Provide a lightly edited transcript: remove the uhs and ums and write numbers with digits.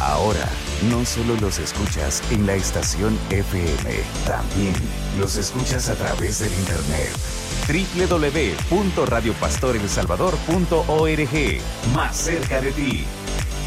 Ahora, no solo los escuchas en la estación FM, también los escuchas a través del internet. www.radiopastoreLsalvador.org. Más cerca de ti.